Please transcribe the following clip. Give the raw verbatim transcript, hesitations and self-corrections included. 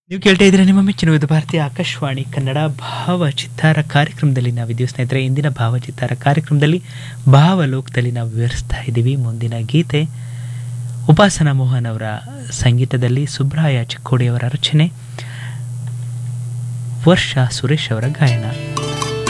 ನೀವು ಕೇಳ್ತಾ ಇದ್ರೆ ನಿಮ್ಮ ಮೆಚ್ಚಿನ ವಿವಿಧ ಭಾರತೀಯ ಆಕಾಶವಾಣಿ ಕನ್ನಡ ಭಾವಚಿತ್ತಾರ ಕಾರ್ಯಕ್ರಮದಲ್ಲಿ ನಾವಿದ್ದೀವಿ ಸ್ನೇಹಿತರೆ. ಇಂದಿನ ಭಾವಚಿತ್ತಾರ ಕಾರ್ಯಕ್ರಮದಲ್ಲಿ ಭಾವಲೋಕದಲ್ಲಿ ನಾವು ವಿವರಿಸ್ತಾ ಇದ್ದೀವಿ. ಮುಂದಿನ ಗೀತೆ ಉಪಾಸನಾ ಮೋಹನ್ ಅವರ ಸಂಗೀತದಲ್ಲಿ, ಸುಬ್ರಾಯ ಚಿಕ್ಕೋಡಿಯವರ ರಚನೆ, ವರ್ಷ ಸುರೇಶ್ ಅವರ ಗಾಯನ.